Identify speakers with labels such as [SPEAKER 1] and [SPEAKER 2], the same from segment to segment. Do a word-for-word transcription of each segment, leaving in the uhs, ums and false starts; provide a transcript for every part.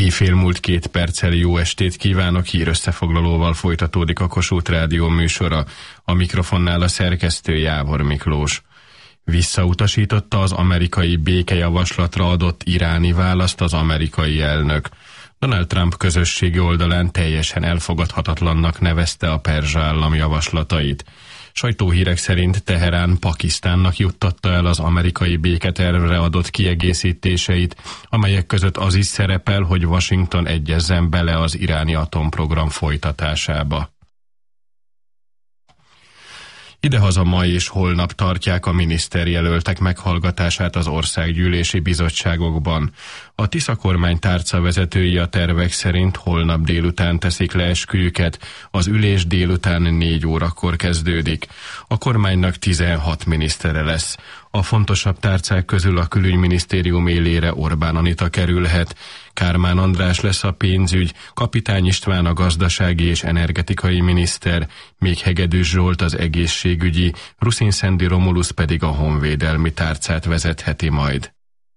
[SPEAKER 1] Éjfél múlt két perccel jó estét kívánok, hírösszefoglalóval folytatódik a Kossuth Rádió műsora. A mikrofonnál a szerkesztő Jávor Miklós. Visszautasította az amerikai békejavaslatra adott iráni választ az amerikai elnök. Donald Trump közösségi oldalán teljesen elfogadhatatlannak nevezte a perzsa állam javaslatait. Sajtóhírek szerint Teherán Pakisztánnak juttatta el az amerikai béketervre adott kiegészítéseit, amelyek között az is szerepel, hogy Washington egyezzen bele az iráni atomprogram folytatásába. Idehaza ma és holnap tartják a miniszterjelöltek meghallgatását az országgyűlési bizottságokban. A Tisza kormány tárcavezetői a tervek szerint holnap délután teszik le esküjüket, az ülés délután négy órakor kezdődik. A kormánynak tizenhat minisztere lesz. A fontosabb tárcák közül a külügyminisztérium élére Orbán Anita kerülhet, Kármán András lesz a pénzügy, Kapitány István a gazdasági és energetikai miniszter, még Hegedűs Zsolt az egészségügyi, Ruszin-Szendi Romulusz pedig a honvédelmi tárcát vezetheti majd.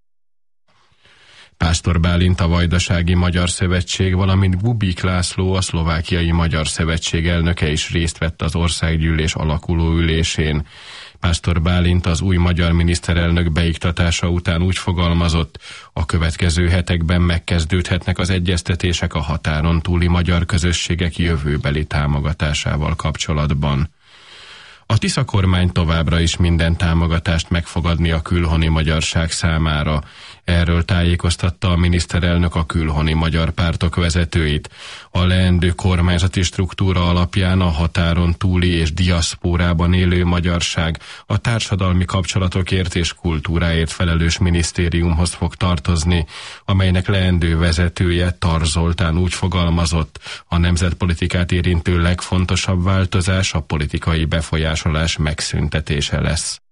[SPEAKER 1] Pásztor Bálint a Vajdasági Magyar Szövetség, valamint Bubik László a Szlovákiai Magyar Szövetség elnöke is részt vett az országgyűlés alakuló ülésén. Pásztor Bálint az új magyar miniszterelnök beiktatása után úgy fogalmazott, a következő hetekben megkezdődhetnek az egyeztetések a határon túli magyar közösségek jövőbeli támogatásával kapcsolatban. A Tisza kormány továbbra is minden támogatást megfogadni a külhoni magyarság számára. Erről tájékoztatta a miniszterelnök a külhoni magyar pártok vezetőit. A leendő kormányzati struktúra alapján a határon túli és diaszpórában élő magyarság a társadalmi kapcsolatokért és kultúráért felelős minisztériumhoz fog tartozni, amelynek leendő vezetője Tar Zoltán úgy fogalmazott, a nemzetpolitikát érintő legfontosabb változás a politikai befolyásolás megszüntetése lesz.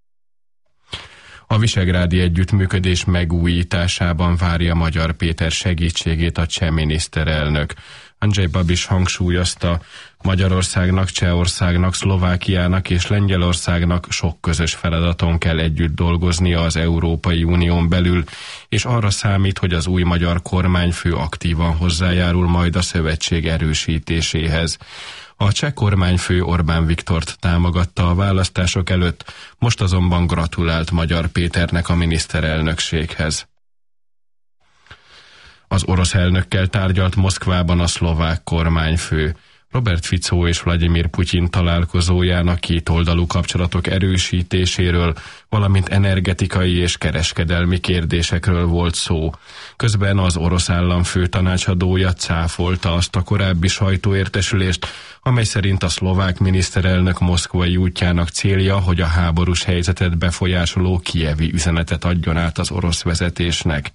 [SPEAKER 1] A visegrádi együttműködés megújításában várja Magyar Péter segítségét a cseh miniszterelnök. Andrzej Babis hangsúlyozta, Magyarországnak, Csehországnak, Szlovákiának és Lengyelországnak sok közös feladaton kell együtt dolgoznia az Európai Unión belül, és arra számít, hogy az új magyar kormányfő aktívan hozzájárul majd a szövetség erősítéséhez. A cseh kormányfő Orbán Viktort támogatta a választások előtt, most azonban gratulált Magyar Péternek a miniszterelnökséghez. Az orosz elnökkel tárgyalt Moszkvában a szlovák kormányfő. Robert Fico és Vladimir Putyin találkozójának kétoldalú kapcsolatok erősítéséről, valamint energetikai és kereskedelmi kérdésekről volt szó. Közben az orosz államfő tanácsadója cáfolta azt a korábbi sajtóértesülést, amely szerint a szlovák miniszterelnök moszkvai útjának célja, hogy a háborús helyzetet befolyásoló kijevi üzenetet adjon át az orosz vezetésnek.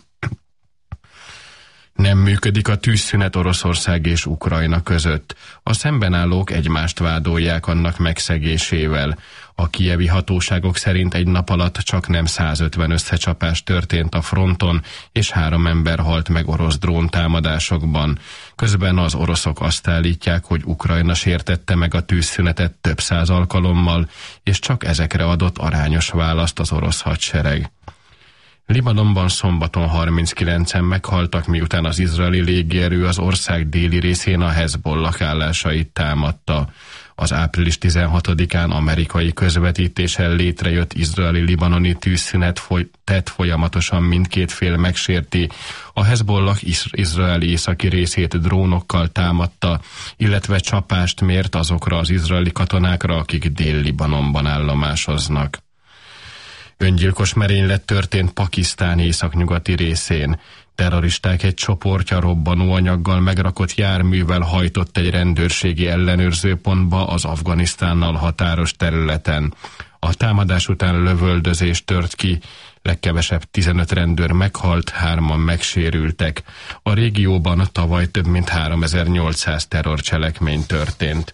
[SPEAKER 1] Nem működik a tűzszünet Oroszország és Ukrajna között. A szembenállók egymást vádolják annak megszegésével. A kijevi hatóságok szerint egy nap alatt csak nem százötven összecsapás történt a fronton, és három ember halt meg orosz dróntámadásokban. Közben az oroszok azt állítják, hogy Ukrajna sértette meg a tűzszünetet több száz alkalommal, és csak ezekre adott arányos választ az orosz hadsereg. Libanonban szombaton harminckilencen meghaltak, miután az izraeli légierő az ország déli részén a Hezbollah állásait támadta. Az április tizenhatodikán amerikai közvetítéssel létrejött izraeli-libanoni tűzszünet foly- tett folyamatosan mindkét fél megsérti. A Hezbollah is- izraeli északi részét drónokkal támadta, illetve csapást mért azokra az izraeli katonákra, akik Dél-Libanonban állomásoznak. Öngyilkos merénylet történt Pakisztán északnyugati részén. Terroristák egy csoportja robbanóanyaggal megrakott járművel hajtott egy rendőrségi ellenőrzőpontba az Afganisztánnal határos területen. A támadás után lövöldözés tört ki, legkevesebb tizenöt rendőr meghalt, hárman megsérültek. A régióban tavaly több mint háromezer-nyolcszáz terrorcselekmény történt.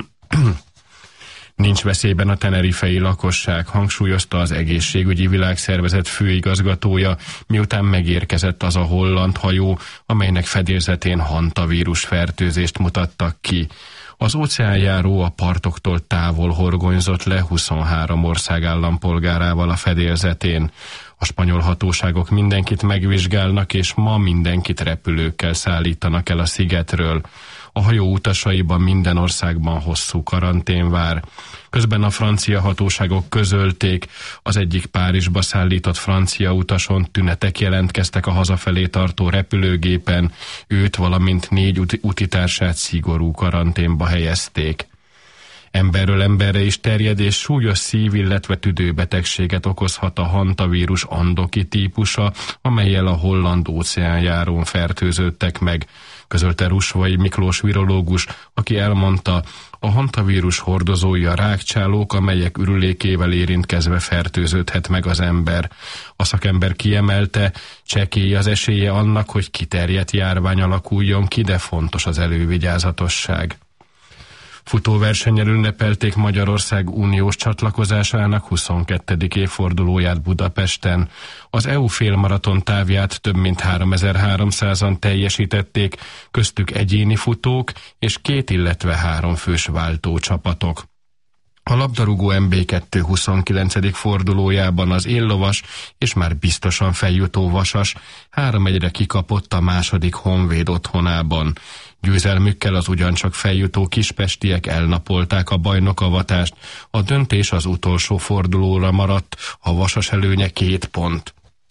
[SPEAKER 1] Nincs veszélyben a tenerifei lakosság, hangsúlyozta az Egészségügyi Világszervezet főigazgatója, miután megérkezett az a holland hajó, amelynek fedélzetén hantavírus fertőzést mutattak ki. Az óceánjáró a partoktól távol horgonyzott le huszonhárom ország állampolgárával a fedélzetén. A spanyol hatóságok mindenkit megvizsgálnak, és ma mindenkit repülőkkel szállítanak el a szigetről. A hajó utasaiban minden országban hosszú karantén vár. Közben a francia hatóságok közölték, az egyik Párizsba szállított francia utason tünetek jelentkeztek a hazafelé tartó repülőgépen, őt, valamint négy utitársát szigorú karanténba helyezték. Emberről emberre is terjed, és súlyos szív-, illetve tüdőbetegséget okozhat a hantavírus andoki típusa, amellyel a holland óceánjáron fertőződtek meg, közölte Rusvai Miklós virológus, aki elmondta, a hantavírus hordozói a rákcsálók, amelyek ürülékével érintkezve fertőződhet meg az ember. A szakember kiemelte, csekély az esélye annak, hogy kiterjedt járvány alakuljon ki, de fontos az elővigyázatosság. Futóversennyel ünnepelték Magyarország uniós csatlakozásának huszonkettedik évfordulóját Budapesten. Az é u félmaraton távját több mint háromezer-háromszázan teljesítették, köztük egyéni futók és két, illetve három fős váltócsapatok. A labdarúgó em bé kettő huszonkilencedik fordulójában az éllovas és már biztosan feljutó Vasas három egyre kikapott a második Honvéd otthonában. Győzelmükkel az ugyancsak feljutó kispestiek elnapolták a bajnokavatást, a döntés az utolsó fordulóra maradt, a Vasas előnye két pont.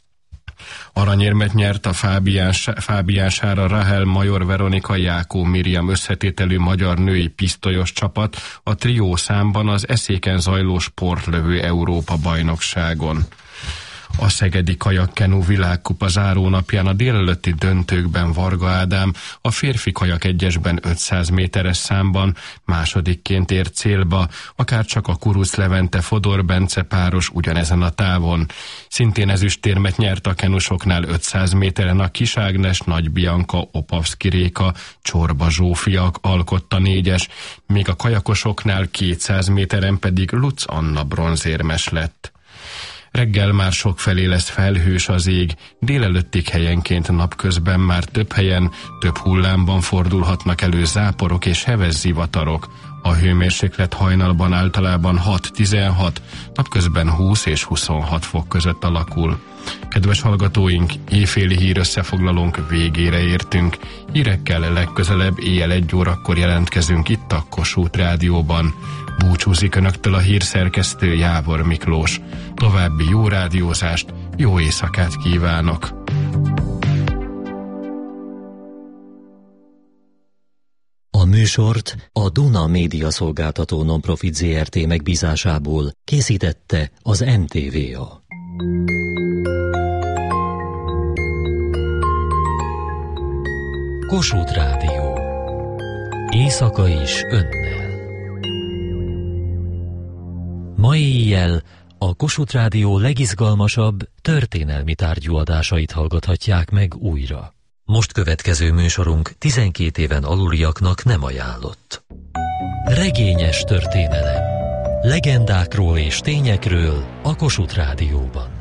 [SPEAKER 1] Aranyérmet nyert a Fábiás, Fábiására Rahel Major Veronika Jákó Miriam összetételű magyar női pisztolyos csapat a trió számban az eszéken zajló sportlövő Európa bajnokságon. A szegedi kajakkenu világkupa zárónapján a délelőtti döntőkben Varga Ádám a férfi kajak egyesben ötszáz méteres számban másodikként ért célba, akárcsak a Kuruc Levente Fodor Bence páros ugyanezen a távon. Szintén ezüstérmet nyert a kenusoknál ötszáz méteren a Kis Ágnes, Nagy Bianca, Opavszki Réka, Csorba Zsófia alkotta négyes, míg a kajakosoknál kétszáz méteren pedig Lutz Anna bronzérmes lett. Reggel már sokfelé lesz felhős az ég, délelőttig helyenként napközben már több helyen, több hullámban fordulhatnak elő záporok és heves zivatarok. A hőmérséklet hajnalban általában hat-tizenhat, napközben húsz és huszonhat fok között alakul. Kedves hallgatóink, éjféli hír összefoglalónk végére értünk. Hírekkel legközelebb éjjel egy órakor jelentkezünk itt a Kossuth Rádióban. Búcsúzik önöktől a hírszerkesztő Jávor Miklós. További jó rádiózást, jó éjszakát kívánok!
[SPEAKER 2] A műsort a Duna Média Szolgáltató Nonprofit zé er té megbízásából készítette az en té vé á. Kossuth Rádió. Éjszaka is önnel. Ma éjjel a Kossuth Rádió legizgalmasabb történelmi tárgyú adásait hallgathatják meg újra. Most következő műsorunk tizenkét éven aluliaknak nem ajánlott. Regényes történelem. Legendákról és tényekről a Kossuth Rádióban.